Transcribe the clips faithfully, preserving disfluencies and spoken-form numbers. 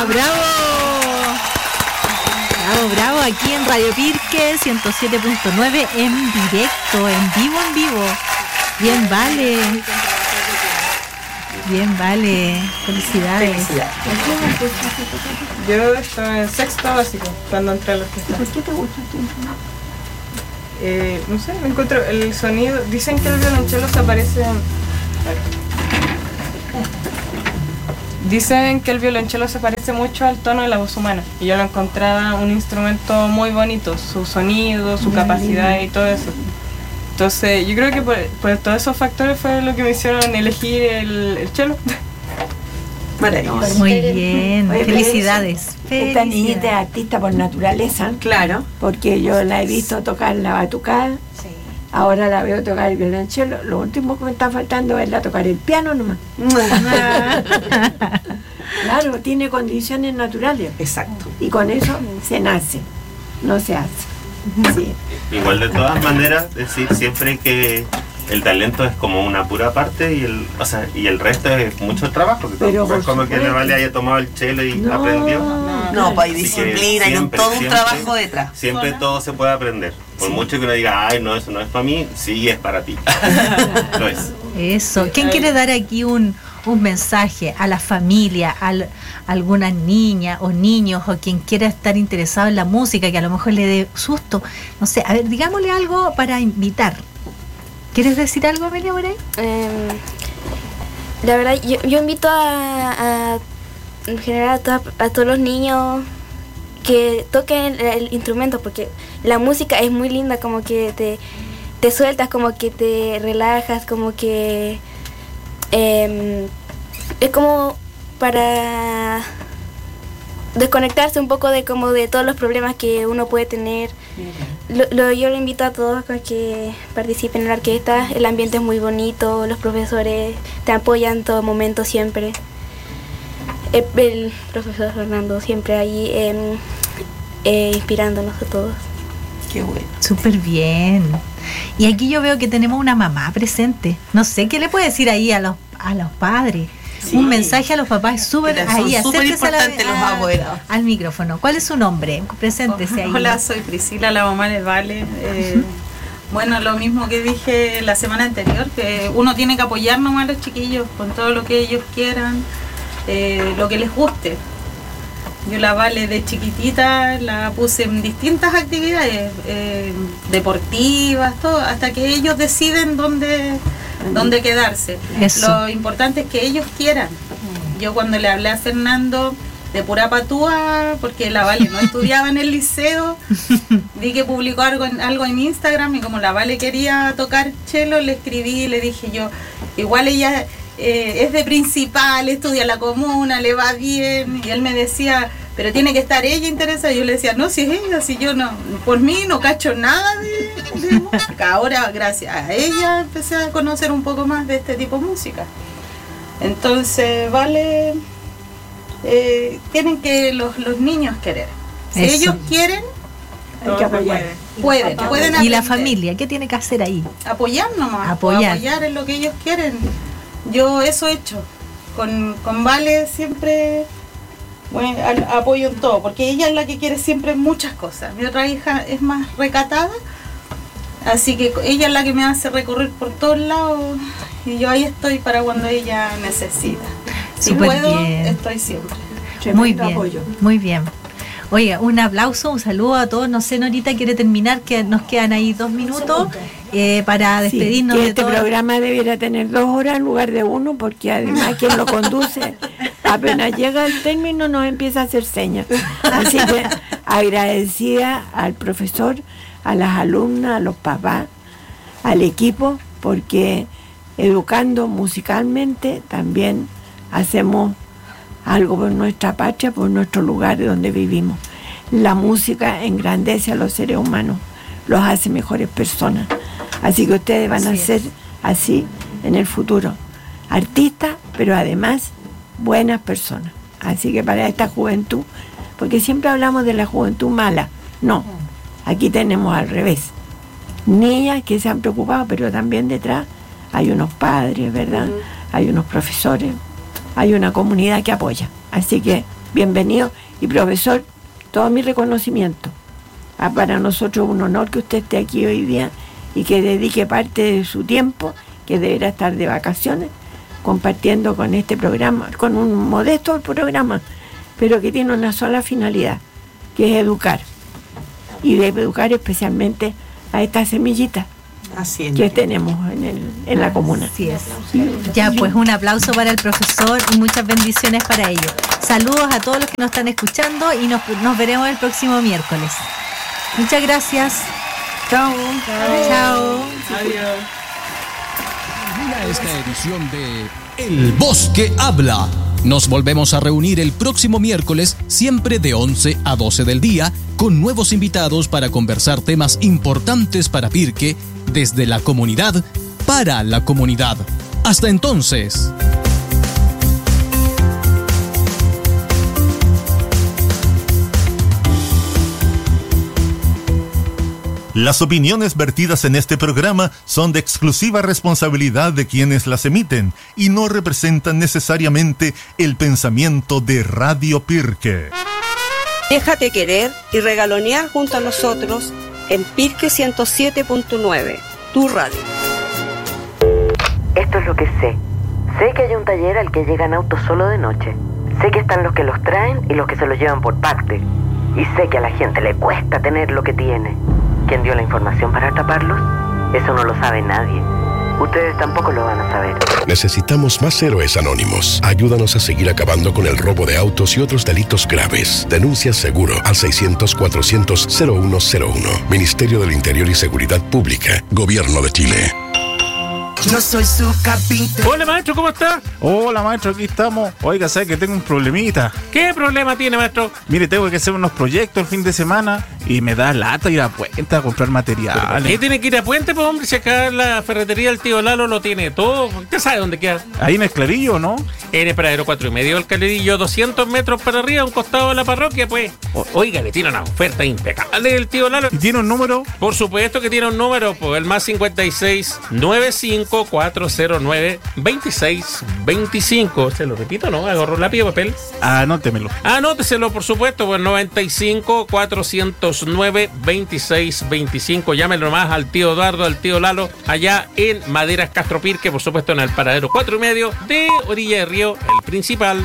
¡Bravo! Bravo, bravo, aquí en Radio Pirque ciento siete punto nueve en directo, en vivo, en vivo. Bien, vale. Bien, vale. Felicidades. Felicidades. Yo estaba en sexto básico cuando entré a la orquesta. ¿Por qué te gusta el tiempo? Eh, no sé, me encuentro el sonido. Dicen que el violonchelo se parece. Dicen que el violonchelo se parece mucho al tono de la voz humana. Y yo lo encontraba un instrumento muy bonito, su sonido, su capacidad y todo eso. Entonces, yo creo que por, por todos esos factores fue lo que me hicieron elegir el, el cello. Maravilloso. Muy bien, Oye, felicidades. Esta niñita es artista por naturaleza. Claro. Porque yo la he visto tocar la batucada. Sí. Ahora la veo tocar el violonchelo. Lo último que me está faltando es verla tocar el piano nomás. Claro, tiene condiciones naturales. Exacto. Y con eso se nace, no se hace. Sí. Igual de todas maneras, decir siempre que el talento es como una pura parte y el, o sea, y el resto es mucho trabajo. Pero no es como que la Vale haya tomado el cello y No, aprendió. no, No, pues hay Así que disciplina, hay un- siempre, todo un siempre, trabajo detrás. Siempre todo se puede aprender. Por Sí. mucho que uno diga, ay, no, eso no es para mí, sí es para ti. Lo es. Eso. ¿Quién quiere dar aquí un, un mensaje a la familia, a alguna niña o niños o quien quiera estar interesado en la música, que a lo mejor le dé susto? No sé, a ver, digámosle algo para invitar. ¿Quieres decir algo, Amelia, por ahí? Eh, la verdad, yo, yo invito a, a en general a, toda- a todos los niños que toquen el, el instrumento, porque la música es muy linda, como que te, te sueltas, como que te relajas, como que eh, es como para desconectarse un poco de como de todos los problemas que uno puede tener. Lo, lo- yo lo invito a todos a que participen en la orquesta. El ambiente es muy bonito, los profesores te apoyan en todo momento, siempre. El, el profesor Fernando siempre ahí eh, eh, inspirándonos a todos. Qué bueno. Súper bien. Y aquí yo veo que tenemos una mamá presente. No sé, ¿qué le puede decir ahí a los, a los padres? Sí. Un mensaje a los papás es súper Son ahí, súper acérquese a la- importantes los a- abuelos. al micrófono. ¿Cuál es su nombre? Preséntese ahí. Hola, soy Priscila, la mamá de Vale. Eh, bueno, lo mismo que dije la semana anterior, que uno tiene que apoyar nomás a los chiquillos con todo lo que ellos quieran, eh, lo que les guste. Yo la Vale de chiquitita la puse en distintas actividades eh, deportivas, todo, hasta que ellos deciden dónde, dónde quedarse. Eso. Lo importante es que ellos quieran. Yo cuando le hablé a Fernando de pura patúa, porque la Vale no estudiaba en el liceo, vi que publicó algo en, algo en Instagram y como la Vale quería tocar cello, le escribí y le dije yo, igual ella eh, es de Principal, estudia la comuna, le va bien, y él me decía, pero tiene que estar ella interesada. Y yo le decía, no, si es ella, si yo no, por mí no cacho nada de, de música. Ahora, gracias a ella, empecé a conocer un poco más de este tipo de música. Entonces, Vale, eh, tienen que los, los niños querer. Si Eso. ellos quieren, Hay que apoyar. pueden, pueden Y la aprender. familia, ¿qué tiene que hacer ahí? Apoyar nomás, Apoyar. apoyar en lo que ellos quieren. Yo eso he hecho. Con, con Vale siempre bueno, al- apoyo en todo, porque ella es la que quiere siempre muchas cosas. Mi otra hija es más recatada, así que ella es la que me hace recorrer por todos lados y yo ahí estoy para cuando ella necesita. Si Súper puedo, bien. estoy siempre. Muy Tremendo bien, apoyo. muy bien. Oiga, un aplauso, un saludo a todos. No sé, Norita quiere terminar, que nos quedan ahí dos minutos eh, para Sí, despedirnos que de este todo. programa debiera tener dos horas en lugar de uno, porque además quien lo conduce, apenas llega al término, nos empieza a hacer señas. Así que agradecida al profesor, a las alumnas, a los papás, al equipo, porque educando musicalmente también hacemos algo por nuestra patria, por nuestro lugar donde vivimos. La música engrandece a los seres humanos, los hace mejores personas. Así que ustedes van a ser así en el futuro. Artistas, pero además buenas personas. Así que para esta juventud, porque siempre hablamos de la juventud mala. No, aquí tenemos al revés. Niñas que se han preocupado, pero también detrás hay unos padres, ¿verdad? Hay unos profesores, hay una comunidad que apoya. Así que bienvenido. Y profesor, todo mi reconocimiento. Ah, para nosotros es un honor que usted esté aquí hoy día y que dedique parte de su tiempo, que deberá estar de vacaciones, compartiendo con este programa, con un modesto programa, pero que tiene una sola finalidad, que es educar. Y debe educar especialmente a estas semillitas Así es. que tenemos en, el, en la comuna. Así es. Ya, pues un aplauso para el profesor y muchas bendiciones para ellos. Saludos a todos los que nos están escuchando y nos, nos veremos el próximo miércoles. Muchas gracias. Chao. Chao. Chao. Adiós. Termina esta edición de El Bosque Habla. Nos volvemos a reunir el próximo miércoles, siempre de once a doce del día, con nuevos invitados para conversar temas importantes para Pirque, desde la comunidad, para la comunidad. Hasta entonces. Las opiniones vertidas en este programa son de exclusiva responsabilidad de quienes las emiten y no representan necesariamente el pensamiento de Radio Pirque. Déjate querer y regalonear junto a nosotros en Pirque ciento siete punto nueve, tu radio. Esto es lo que sé. Sé que hay un taller al que llegan autos solo de noche. Sé que están los que los traen y los que se los llevan por parte. Y sé que a la gente le cuesta tener lo que tiene. ¿Quién dio la información para taparlos? Eso no lo sabe nadie. Ustedes tampoco lo van a saber. Necesitamos más héroes anónimos. Ayúdanos a seguir acabando con el robo de autos y otros delitos graves. Denuncia seguro al seiscientos cuatrocientos cero uno cero uno. Ministerio del Interior y Seguridad Pública. Gobierno de Chile. Yo soy su capitán. Hola maestro, ¿cómo está? Hola maestro, aquí estamos. Oiga, ¿sabe que tengo un problemita? ¿Qué problema tiene, maestro? Mire, tengo que hacer unos proyectos el fin de semana y me da lata ir a Puente a comprar materiales. ¿Qué tiene que ir a Puente, pues hombre? Si acá la ferretería del tío Lalo lo tiene todo. ¿Usted sabe dónde queda? Ahí en el Clarillo, ¿no? En el paradero cuatro y medio del Clarillo, doscientos metros para arriba, a un costado de la parroquia, pues. O, oiga, le tiene una oferta impecable el tío Lalo. ¿Y tiene un número? Por supuesto que tiene un número, pues el más cincuenta y seis, noventa y cinco, cuatrocientos nueve, veintiséis, veinticinco. Se lo repito, ¿no? Agarro lápiz y papel. Anótemelo. Anóteselo, por supuesto, pues noventa y cinco, cuatrocientos nueve, veintiséis, veinticinco. Llámenlo nomás al tío Eduardo, al tío Lalo, allá en Maderas Castro Pirque, por supuesto en el paradero cuatro y medio de Orilla de Río, el principal.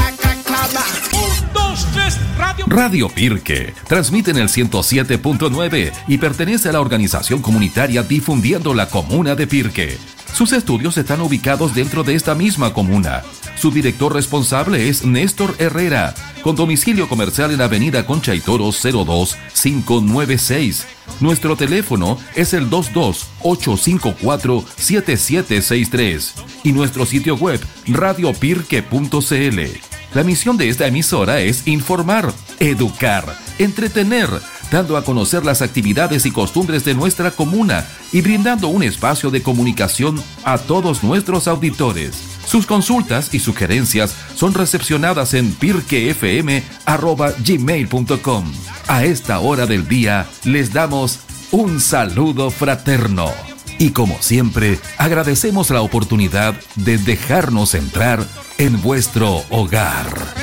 Radio. Radio Pirque transmite en el ciento siete punto nueve y pertenece a la organización comunitaria Difundiendo la Comuna de Pirque. Sus estudios están ubicados dentro de esta misma comuna. Su director responsable es Néstor Herrera, con domicilio comercial en Avenida Concha y Toro cero dos cinco nueve seis. Nuestro teléfono es el dos dos ocho cinco cuatro siete siete seis tres y nuestro sitio web radio pirque punto c l. La misión de esta emisora es informar, educar, entretener, dando a conocer las actividades y costumbres de nuestra comuna y brindando un espacio de comunicación a todos nuestros auditores. Sus consultas y sugerencias son recepcionadas en pirquefm arroba gmail punto com. A esta hora del día les damos un saludo fraterno. Y como siempre, agradecemos la oportunidad de dejarnos entrar en vuestro hogar.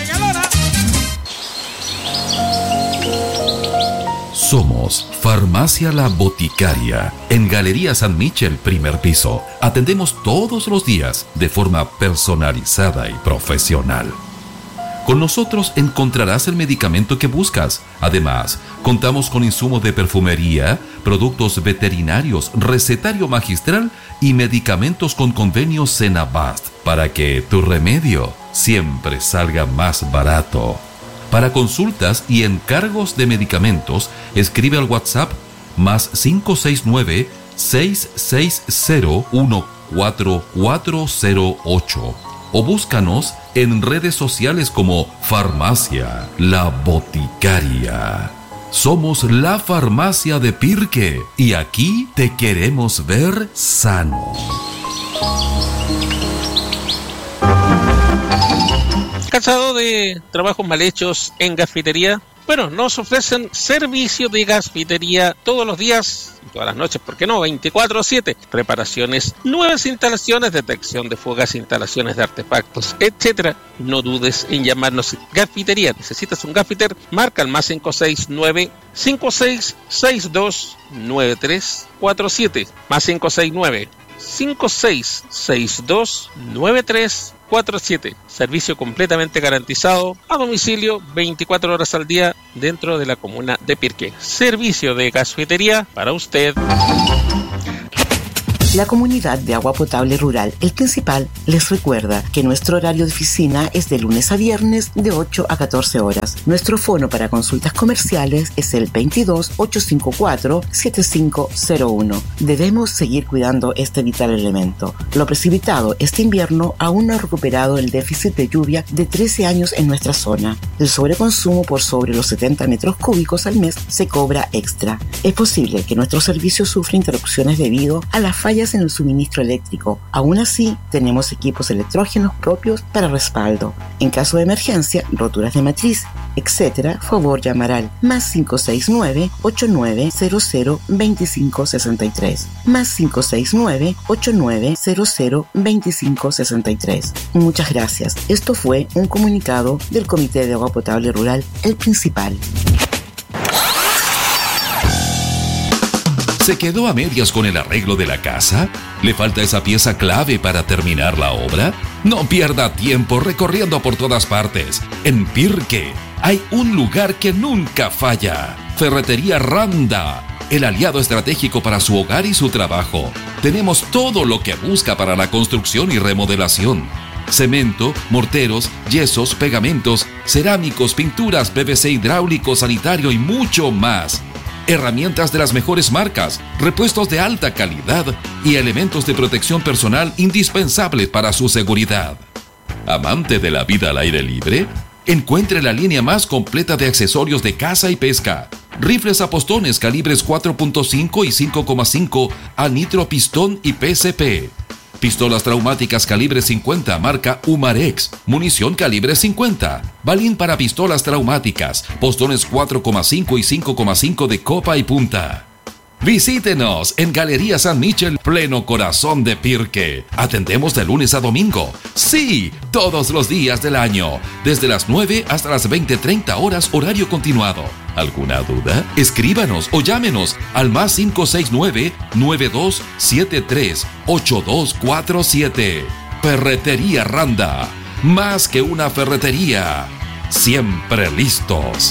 Somos Farmacia La Boticaria, en Galería San Michel, primer piso. Atendemos todos los días de forma personalizada y profesional. Con nosotros encontrarás el medicamento que buscas. Además, contamos con insumos de perfumería, productos veterinarios, recetario magistral y medicamentos con convenio Senabast para que tu remedio siempre salga más barato. Para consultas y encargos de medicamentos, escribe al WhatsApp más cinco seis nueve, seis seis cero, uno cuatro cuatro cero ocho o búscanos en redes sociales como Farmacia La Boticaria. Somos la farmacia de Pirque y aquí te queremos ver sano. ¿Cansado de trabajos mal hechos en cafetería? Bueno, nos ofrecen servicio de gasfitería todos los días, todas las noches, ¿por qué no? veinticuatro siete. Reparaciones, nuevas instalaciones, detección de fugas, instalaciones de artefactos, etcétera. No dudes en llamarnos. Gasfitería. ¿Necesitas un gasfiter? Marca el más cinco seis nueve, cinco seis seis dos, nueve tres cuatro siete. Más cinco seis nueve, cinco seis seis dos, nueve tres cuatro siete. Servicio completamente garantizado a domicilio veinticuatro horas al día dentro de la comuna de Pirque. Servicio de gasfitería para usted. La comunidad de agua potable rural El Principal les recuerda que nuestro horario de oficina es de lunes a viernes de ocho a catorce horas. Nuestro fono para consultas comerciales es el veintidós, ochocientos cincuenta y cuatro, setenta y cinco cero uno. Debemos seguir cuidando este vital elemento. Lo precipitado este invierno aún no ha recuperado el déficit de lluvia de trece años en nuestra zona. El sobreconsumo por sobre los setenta metros cúbicos al mes se cobra extra. Es posible que nuestro servicio sufra interrupciones debido a las fallas en el suministro eléctrico. Aún así, tenemos equipos electrógenos propios para respaldo. En caso de emergencia, roturas de matriz, etcétera, favor llamar al más cinco seis nueve, ocho nueve cero cero, dos cinco seis tres. Más cinco seis nueve, ocho nueve cero cero, dos cinco seis tres. Muchas gracias. Esto fue un comunicado del Comité de Agua Potable Rural El Principal. ¿Se quedó a medias con el arreglo de la casa? ¿Le falta esa pieza clave para terminar la obra? No pierda tiempo recorriendo por todas partes. En Pirque hay un lugar que nunca falla. Ferretería Randa, el aliado estratégico para su hogar y su trabajo. Tenemos todo lo que busca para la construcción y remodelación. Cemento, morteros, yesos, pegamentos, cerámicos, pinturas, P V C hidráulico, sanitario y mucho más. Herramientas de las mejores marcas, repuestos de alta calidad y elementos de protección personal indispensables para su seguridad. ¿Amante de la vida al aire libre? Encuentre la línea más completa de accesorios de caza y pesca. Rifles a postones calibres cuatro punto cinco y cinco coma cinco a nitro pistón y P C P. Pistolas traumáticas calibre cincuenta marca Umarex, munición calibre cincuenta, balín para pistolas traumáticas, postones cuatro coma cinco y cinco coma cinco de copa y punta. Visítenos en Galería San Michel, pleno corazón de Pirque. Atendemos de lunes a domingo. Sí, todos los días del año. Desde las nueve hasta las veinte treinta horas horario continuado. ¿Alguna duda? Escríbanos o llámenos al más cinco seis nueve, nueve dos siete tres, ocho dos cuatro siete. Ferretería Randa. Más que una ferretería. Siempre listos.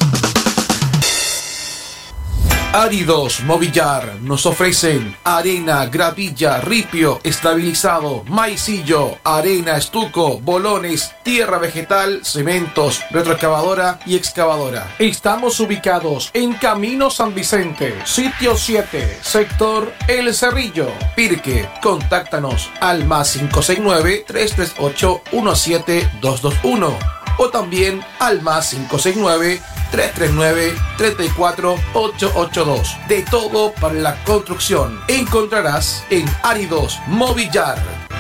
Áridos Movillar nos ofrecen arena, gravilla, ripio, estabilizado, maicillo, arena, estuco, bolones, tierra vegetal, cementos, retroexcavadora y excavadora. Estamos ubicados en Camino San Vicente, sitio siete, sector El Cerrillo, Pirque. Contáctanos al más cinco seis nueve, tres tres ocho, uno siete dos dos uno o también al más cinco seis nueve, tres tres nueve, tres cuatro ocho ocho dos. De todo para la construcción encontrarás en Áridos Movillar.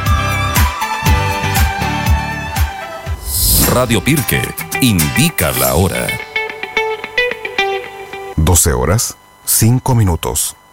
Radio Pirque indica la hora. doce horas, cinco minutos.